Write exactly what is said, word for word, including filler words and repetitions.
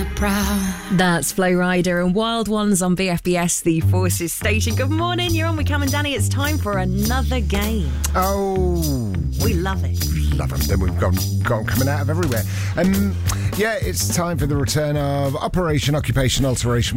proud. That's Flow Rider and Wild Ones on B F B S, the Forces station. Good morning, you're on with Cam and Danny. It's time for another game. Oh, We love it. love them. Then we've gone, gone coming out of everywhere. Um, yeah, it's time for the return of Operation Occupation Alteration.